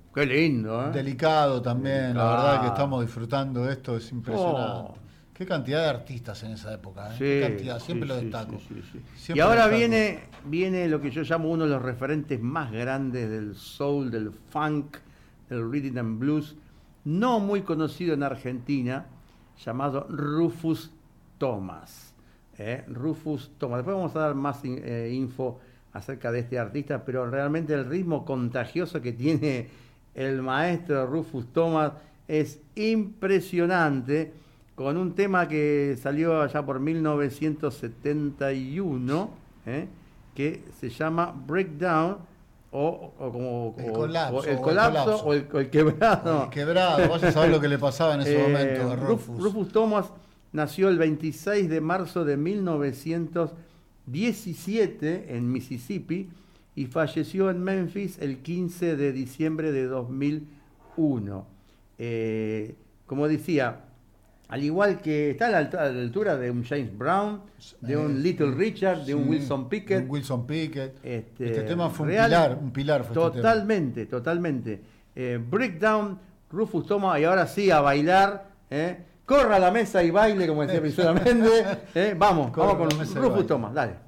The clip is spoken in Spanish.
Qué lindo, ¿eh? Delicado también, la Delicado. verdad que estamos disfrutando esto, es impresionante. Oh. Qué cantidad de artistas en esa época, ¿eh? Sí, Qué cantidad, siempre sí, lo sí, destaco. sí. Siempre Y ahora lo destaco. viene lo que yo llamo uno de los referentes más grandes del soul, del funk, del rhythm and blues, no muy conocido en Argentina, llamado Rufus Thomas. Rufus Thomas. Después vamos a dar más info acerca de este artista, pero realmente el ritmo contagioso que tiene el maestro Rufus Thomas es impresionante, con un tema que salió allá por 1971, que se llama Breakdown, o El colapso, el colapso o el quebrado. El quebrado, vaya a saber lo que le pasaba en ese momento a Rufus. Rufus Thomas nació el 26 de marzo de 1917 en Mississippi y falleció en Memphis el 15 de diciembre de 2001. Como decía, al igual que está a la altura de un James Brown, de un Little Richard, de un Wilson Pickett. De un Wilson Pickett. Este Este tema fue un pilar fue totalmente, este tema. totalmente. Breakdown, Rufus Thomas, y ahora sí a bailar. Corra a la mesa y baile, como decía precisamente. Vamos con Rufus Thomas, dale.